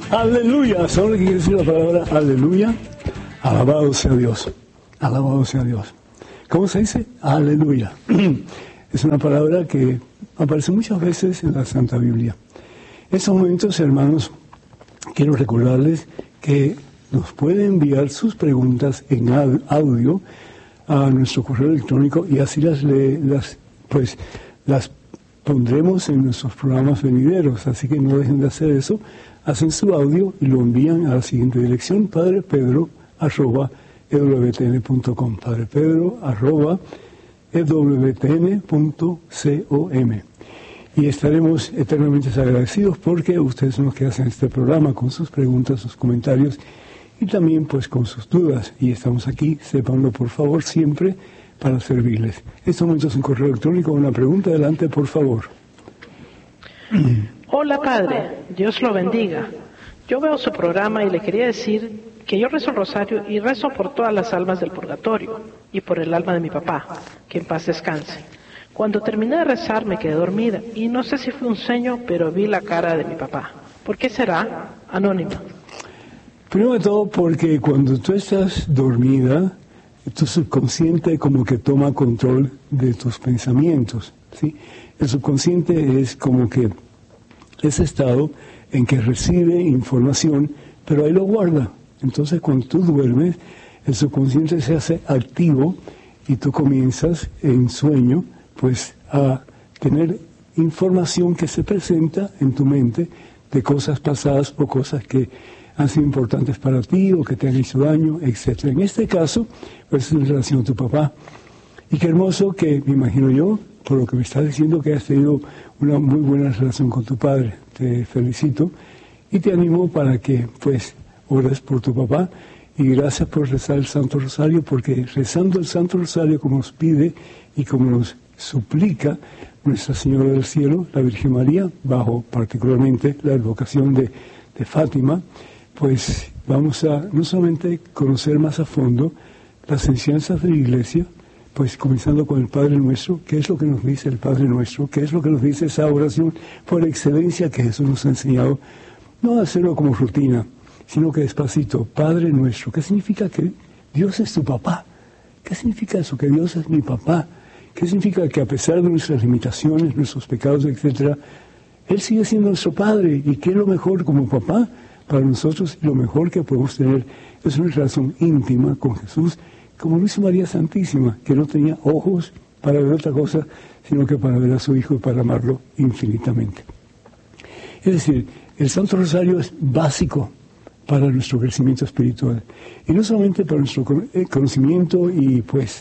Aleluya. ¿Saben lo que quiere decir la palabra aleluya? Alabado sea Dios. Alabado sea Dios. ¿Cómo se dice? Aleluya. Es una palabra que aparece muchas veces en la Santa Biblia. En estos momentos, hermanos, quiero recordarles que nos pueden enviar sus preguntas en audio a nuestro correo electrónico y así las pondremos en nuestros programas venideros. Así que no dejen de hacer eso. Hacen su audio y lo envían a la siguiente dirección: padrepedro@ewtn.com, padrepedro@ewtn.com. Y estaremos eternamente agradecidos porque ustedes son los que hacen este programa con sus preguntas, sus comentarios y también pues con sus dudas. Y estamos aquí, sépanlo por favor, siempre para servirles. En estos momentos en correo electrónico, una pregunta, adelante por favor. Hola Padre, Dios lo bendiga. Yo veo su programa y le quería decir que yo rezo el rosario y rezo por todas las almas del purgatorio y por el alma de mi papá, que en paz descanse. Cuando terminé de rezar me quedé dormida y no sé si fue un sueño, pero vi la cara de mi papá. ¿Por qué será? Anónimo. Primero de todo porque cuando tú estás dormida, tu subconsciente como que toma control de tus pensamientos, ¿sí? El subconsciente es como que ese estado en que recibe información, pero ahí lo guarda. Entonces cuando tú duermes, el subconsciente se hace activo y tú comienzas en sueño pues a tener información que se presenta en tu mente de cosas pasadas o cosas que han sido importantes para ti o que te han hecho daño, etc. En este caso, pues es en relación a tu papá. Y qué hermoso que, me imagino yo, por lo que me estás diciendo, que has tenido una muy buena relación con tu padre. Te felicito y te animo para que, pues, ores por tu papá. Y gracias por rezar el Santo Rosario, porque rezando el Santo Rosario como nos pide y como nos suplica Nuestra Señora del Cielo, la Virgen María, bajo particularmente la advocación de Fátima, pues vamos a no solamente conocer más a fondo las enseñanzas de la Iglesia, pues comenzando con el Padre Nuestro, qué es lo que nos dice el Padre Nuestro, qué es lo que nos dice esa oración por excelencia que Jesús nos ha enseñado, no hacerlo como rutina, sino que despacito, Padre Nuestro. ¿Qué significa que Dios es tu papá? ¿Qué significa eso, que Dios es mi papá? ¿Qué significa que a pesar de nuestras limitaciones, nuestros pecados, etcétera, Él sigue siendo nuestro Padre? ¿Y qué es lo mejor como papá para nosotros? Y lo mejor que podemos tener es una relación íntima con Jesús, como lo hizo María Santísima, que no tenía ojos para ver otra cosa, sino que para ver a su Hijo y para amarlo infinitamente. Es decir, el Santo Rosario es básico para nuestro crecimiento espiritual. Y no solamente para nuestro conocimiento y pues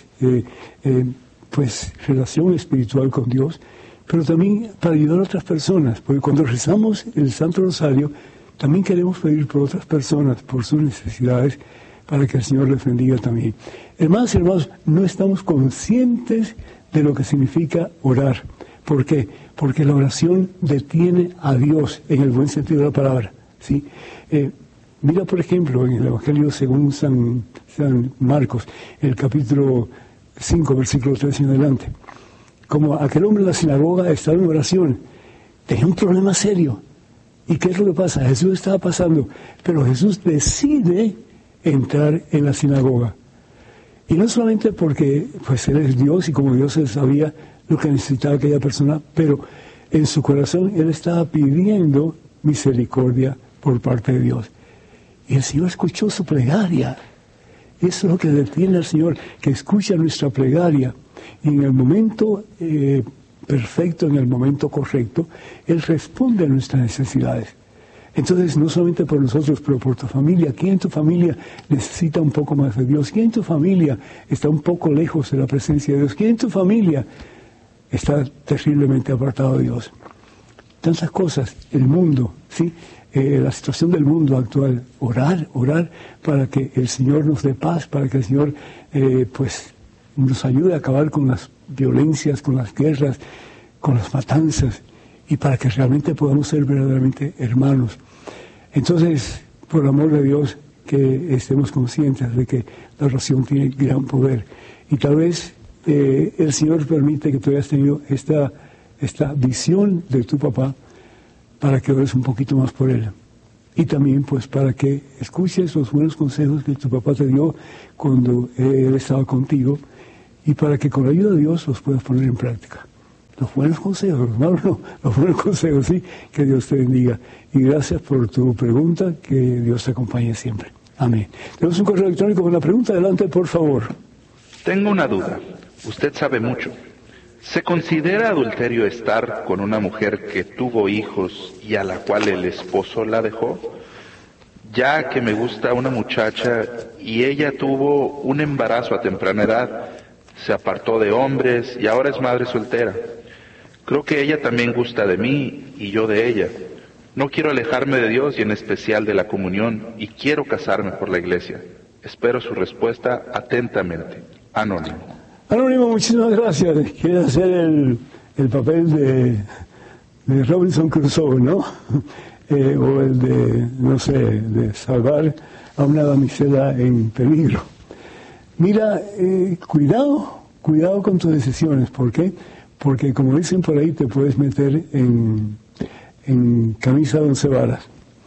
relación espiritual con Dios, pero también para ayudar a otras personas. Porque cuando rezamos el Santo Rosario, también queremos pedir por otras personas, por sus necesidades, para que el Señor les bendiga también. Hermanos, no estamos conscientes de lo que significa orar. ¿Por qué? Porque la oración detiene a Dios en el buen sentido de la palabra, ¿sí? Mira, por ejemplo, en el Evangelio según San Marcos, el capítulo 5, versículo 3 en adelante. Como aquel hombre en la sinagoga estaba en oración, tenía un problema serio. ¿Y qué es lo que pasa? Jesús estaba pasando, pero Jesús decide entrar en la sinagoga. Y no solamente porque pues Él es Dios y como Dios él sabía lo que necesitaba aquella persona, pero en su corazón Él estaba pidiendo misericordia por parte de Dios. Y el Señor escuchó su plegaria. Eso es lo que detiene al Señor, que escucha nuestra plegaria. Y en el momento perfecto, en el momento correcto, Él responde a nuestras necesidades. Entonces, no solamente por nosotros, pero por tu familia. ¿Quién en tu familia necesita un poco más de Dios? ¿Quién en tu familia está un poco lejos de la presencia de Dios? ¿Quién en tu familia está terriblemente apartado de Dios? Tantas cosas, el mundo, ¿sí? La situación del mundo actual, orar para que el Señor nos dé paz, para que el Señor nos ayude a acabar con las violencias, con las guerras, con las matanzas, y para que realmente podamos ser verdaderamente hermanos. Entonces, por el amor de Dios, que estemos conscientes de que la oración tiene gran poder. Y tal vez el Señor permite que tú hayas tenido esta visión de tu papá, para que ores un poquito más por él. Y también pues para que escuches los buenos consejos que tu papá te dio cuando él estaba contigo y para que con la ayuda de Dios los puedas poner en práctica. Los buenos consejos, los malos no, los buenos consejos, sí, que Dios te bendiga. Y gracias por tu pregunta, que Dios te acompañe siempre. Amén. Tenemos un correo electrónico con la pregunta, adelante por favor. Tengo una duda, usted sabe mucho. ¿Se considera adulterio estar con una mujer que tuvo hijos y a la cual el esposo la dejó? Ya que me gusta una muchacha y ella tuvo un embarazo a temprana edad, se apartó de hombres y ahora es madre soltera. Creo que ella también gusta de mí y yo de ella. No quiero alejarme de Dios y en especial de la comunión y quiero casarme por la iglesia. Espero su respuesta atentamente. Anónimo. Anónimo, muchísimas gracias. Quiere hacer el papel de Robinson Crusoe, ¿no? O el de, no sé, de salvar a una damisela en peligro. Mira, cuidado con tus decisiones. ¿Por qué? Porque como dicen por ahí, te puedes meter en camisa de 11 varas.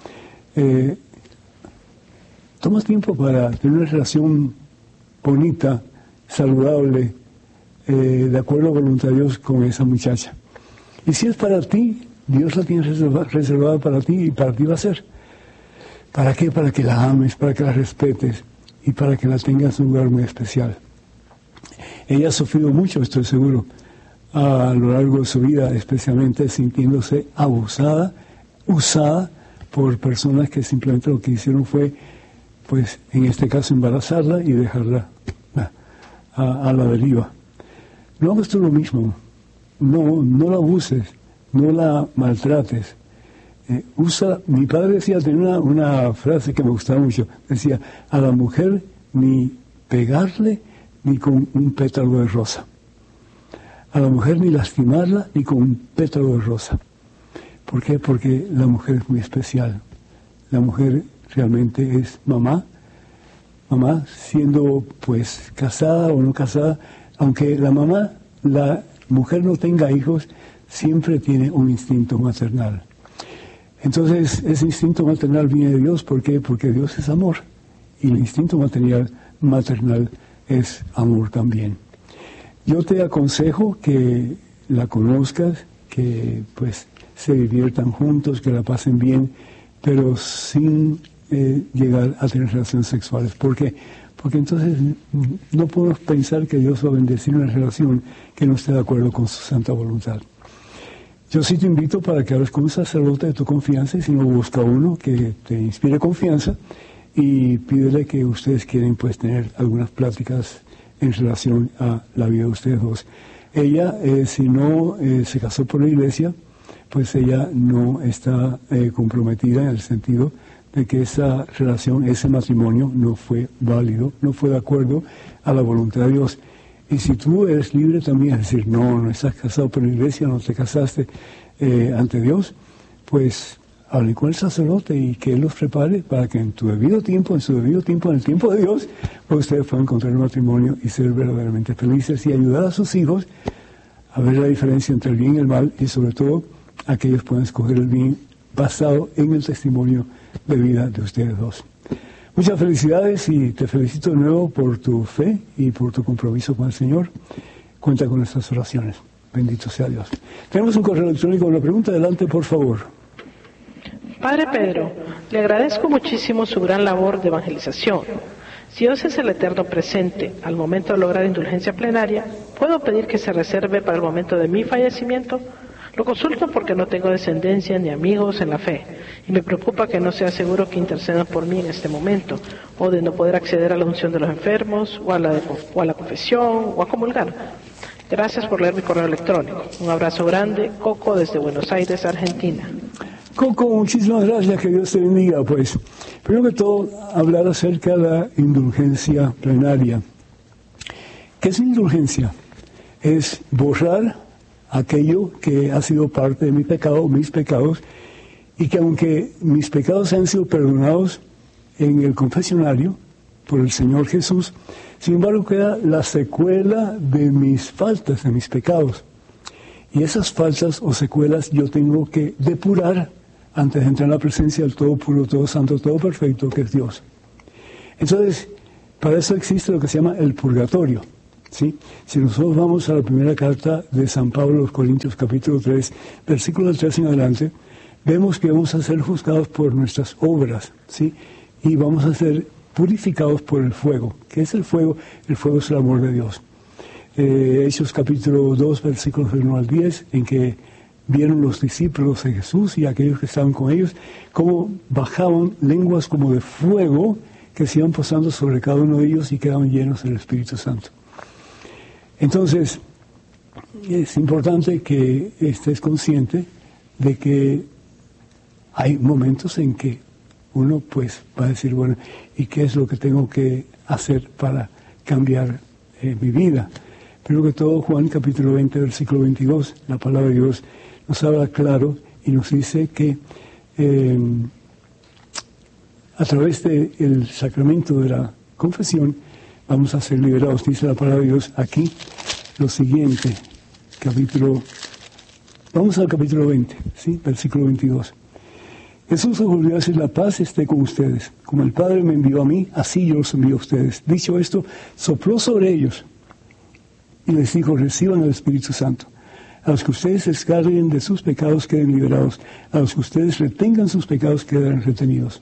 Toma tiempo para tener una relación bonita, saludable, de acuerdo a la voluntad de Dios con esa muchacha. Y si es para ti, Dios la tiene reservada para ti y para ti va a ser. ¿Para qué? Para que la ames, para que la respetes y para que la tengas en un lugar muy especial. Ella ha sufrido mucho, estoy seguro, a lo largo de su vida, especialmente sintiéndose abusada, usada por personas que simplemente lo que hicieron fue, pues en este caso, embarazarla y dejarla a la deriva. No hagas tú lo mismo. No la abuses, no la maltrates. Mi padre decía, tenía una frase que me gustaba mucho, decía, a la mujer ni pegarle ni con un pétalo de rosa. A la mujer ni lastimarla ni con un pétalo de rosa. ¿Por qué? Porque la mujer es muy especial. La mujer realmente es mamá, siendo pues casada o no casada, aunque la mujer no tenga hijos, siempre tiene un instinto maternal. Entonces, ese instinto maternal viene de Dios. ¿Por qué? Porque Dios es amor. Y el instinto maternal es amor también. Yo te aconsejo que la conozcas, que pues se diviertan juntos, que la pasen bien, pero sin llegar a tener relaciones sexuales. ¿Por qué? Porque entonces no podemos pensar que Dios va a bendecir una relación que no esté de acuerdo con su santa voluntad. Yo sí te invito para que hables con un sacerdote de tu confianza, y si no, busca uno que te inspire confianza y pídele que ustedes quieren pues tener algunas pláticas en relación a la vida de ustedes dos. Ella, si no se casó por la iglesia, pues ella no está comprometida en el sentido de que esa relación, ese matrimonio no fue válido, no fue de acuerdo a la voluntad de Dios. Y si tú eres libre también, es decir, no estás casado por la iglesia, no te casaste ante Dios, pues hablen con el sacerdote y que Él los prepare para que en tu debido tiempo, en el tiempo de Dios, pues ustedes puedan encontrar el matrimonio y ser verdaderamente felices y ayudar a sus hijos a ver la diferencia entre el bien y el mal, y sobre todo a que ellos puedan escoger el bien basado en el testimonio de vida de ustedes dos. Muchas felicidades y te felicito de nuevo por tu fe y por tu compromiso con el Señor. Cuenta con nuestras oraciones. Bendito sea Dios. Tenemos un correo electrónico con la pregunta. Adelante, por favor. Padre Pedro, le agradezco muchísimo su gran labor de evangelización. Si Dios es el eterno presente al momento de lograr indulgencia plenaria, ¿puedo pedir que se reserve para el momento de mi fallecimiento? Lo consulto porque no tengo descendencia ni amigos en la fe, y me preocupa que no sea seguro que intercedan por mí en este momento, o de no poder acceder a la unción de los enfermos, o a la confesión, o a comulgar. Gracias por leer mi correo electrónico. Un abrazo grande, Coco, desde Buenos Aires, Argentina. Coco, muchísimas gracias, que Dios te bendiga. Pues, primero que todo, hablar acerca de la indulgencia plenaria. ¿Qué es indulgencia? Es borrar aquello que ha sido parte de mi pecado, mis pecados, y que aunque mis pecados han sido perdonados en el confesionario por el Señor Jesús, sin embargo queda la secuela de mis faltas, de mis pecados. Y esas faltas o secuelas yo tengo que depurar antes de entrar en la presencia del todo puro, todo santo, todo perfecto, que es Dios. Entonces, para eso existe lo que se llama el purgatorio, ¿sí? Si nosotros vamos a la primera carta de San Pablo a los Corintios, capítulo 3, versículo 3 en adelante, vemos que vamos a ser juzgados por nuestras obras, ¿sí? Y vamos a ser purificados por el fuego. ¿Qué es el fuego? El fuego es el amor de Dios. Hechos capítulo 2, versículos 1 al 10, en que vieron los discípulos de Jesús y aquellos que estaban con ellos, cómo bajaban lenguas como de fuego que se iban posando sobre cada uno de ellos y quedaban llenos del Espíritu Santo. Entonces, es importante que estés consciente de que hay momentos en que uno pues va a decir, bueno, ¿y qué es lo que tengo que hacer para cambiar mi vida? Primero que todo, Juan capítulo 20, versículo 22, la palabra de Dios nos habla claro y nos dice que a través del sacramento de la confesión vamos a ser liberados. Dice la palabra de Dios aquí lo siguiente, vamos al capítulo 20, ¿sí? Versículo 22. Jesús volvió a decir, la paz esté con ustedes. Como el Padre me envió a mí, así yo los envío a ustedes. Dicho esto, sopló sobre ellos y les dijo, reciban el Espíritu Santo. A los que ustedes se descarguen de sus pecados queden liberados. A los que ustedes retengan sus pecados quedarán retenidos.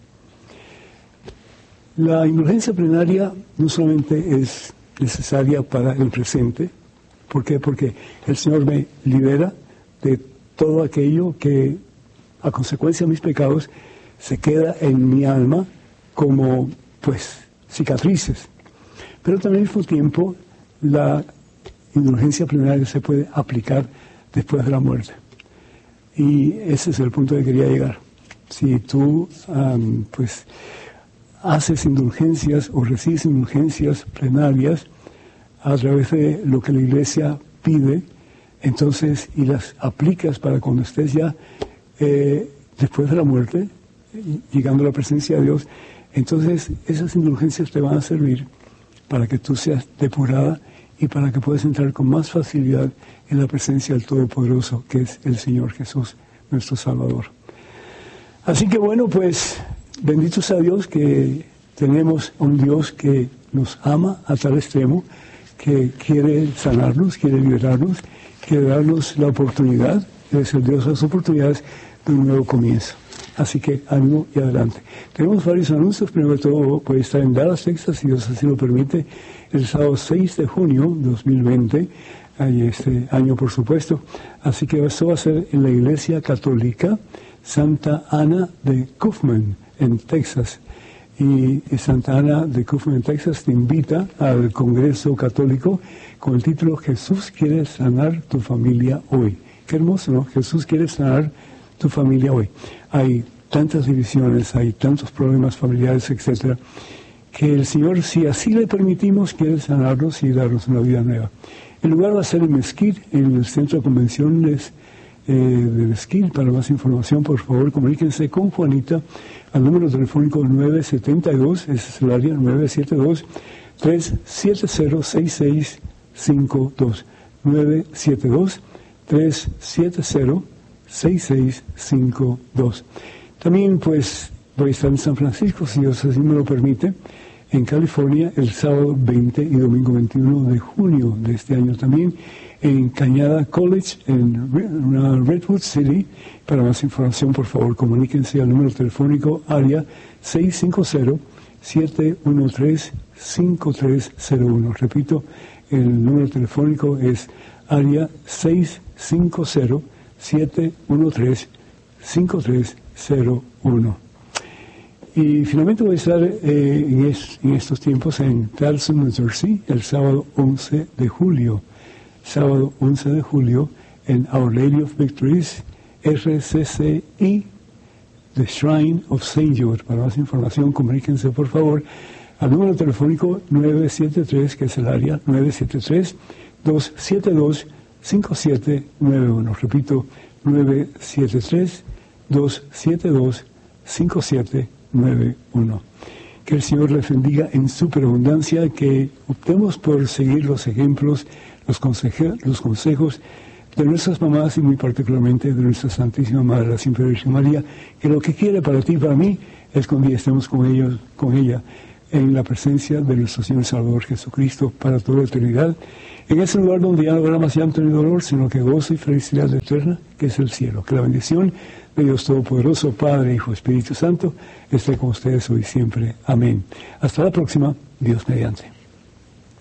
La indulgencia plenaria no solamente es necesaria para el presente. ¿Por qué? Porque el Señor me libera de todo aquello que, a consecuencia de mis pecados, se queda en mi alma como, pues, cicatrices. Pero también al mismo tiempo, la indulgencia plenaria se puede aplicar después de la muerte. Y ese es el punto que quería llegar. Si tú, pues, haces indulgencias o recibes indulgencias plenarias a través de lo que la Iglesia pide, entonces, y las aplicas para cuando estés ya después de la muerte, llegando a la presencia de Dios, entonces esas indulgencias te van a servir para que tú seas depurada y para que puedas entrar con más facilidad en la presencia del Todopoderoso, que es el Señor Jesús, nuestro Salvador. Así que bueno, pues, bendito sea Dios que tenemos un Dios que nos ama a tal extremo, que quiere sanarnos, quiere liberarnos, quiere darnos la oportunidad, es el Dios de las oportunidades, de un nuevo comienzo. Así que ánimo y adelante. Tenemos varios anuncios. Primero de todo, puede estar en Dallas, Texas, si Dios así lo permite, el sábado 6 de junio 2020, este año por supuesto. Así que esto va a ser en la Iglesia Católica Santa Ana de Kaufman, en Texas. Y Santa Ana de Kaufman, en Texas, te invita al Congreso Católico con el título Jesús quiere sanar tu familia hoy. Qué hermoso, ¿no? Jesús quiere sanar tu familia hoy. Hay tantas divisiones, hay tantos problemas familiares, etcétera, que el Señor, si así le permitimos, quiere sanarnos y darnos una vida nueva. El lugar va a ser en Mesquite, en el Centro de Convenciones de Mesquite. Para más información, por favor, comuníquense con Juanita al número telefónico 972, ese es el área, 972-370-6652. 972-370-6652. También, pues, voy a estar en San Francisco, si Dios así me lo permite, en California, el sábado 20 y domingo 21 de junio de este año también, en Cañada College, en Redwood City. Para más información, por favor, comuníquense al número telefónico área 650-713-5301. Repito, el número telefónico es área 650-713-5301. Y finalmente voy a estar en estos tiempos en Towson, New Jersey, el sábado 11 de julio. Sábado 11 de julio en Our Lady of Victories, RCCI, The Shrine of St. Jude. Para más información, comuníquense por favor al número telefónico 973, que es el área 973-272-5791. Repito, 973-272-5791. Que el Señor les bendiga en superabundancia, que optemos por seguir los ejemplos, los consejos de nuestras mamás y muy particularmente de nuestra Santísima Madre, la Siempre Virgen María, que lo que quiere para ti y para mí es que un día estemos con ella en la presencia de nuestro Señor Salvador Jesucristo para toda la eternidad, en ese lugar donde ya no habrá más llanto ni dolor, sino que gozo y felicidad eterna, que es el cielo. Que la bendición de Dios Todopoderoso, Padre, Hijo, Espíritu Santo, esté con ustedes hoy y siempre. Amén. Hasta la próxima, Dios mediante.